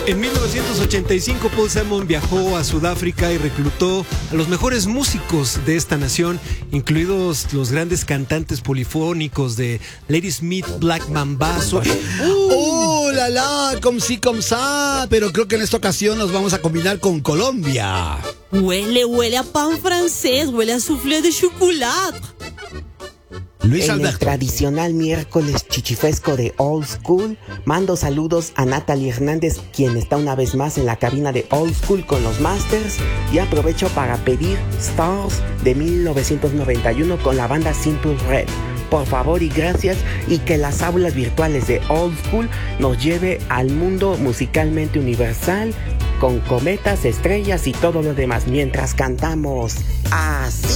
En 1985, Paul Simon viajó a Sudáfrica y reclutó a los mejores músicos de esta nación, incluidos los grandes cantantes polifónicos de Ladysmith, Black Mambazo. ¡Oh, la la! Comme si, comme ça. Pero creo que en esta ocasión nos vamos a combinar con Colombia. Huele a pan francés, huele a soufflé de chocolate. Luis En el Alberto. tradicional miércoles chichifesco de Old School, mando saludos a Natalie Hernández, quien está una vez más en la cabina de Old School con los Masters, y aprovecho para pedir Stars de 1991 con la banda Simple Red. Por favor y gracias, y que las aulas virtuales de Old School nos lleve al mundo musicalmente universal, con cometas, estrellas y todo lo demás, mientras cantamos así.